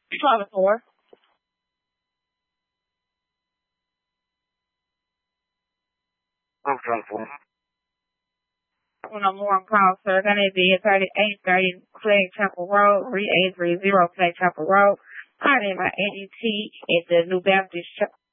4. I'm trying to. On a more call, sir. Gonna be 3830 Clay Chapel Road, 3830 Clay Chapel Road. My name is ADT. It's the New Baptist Church.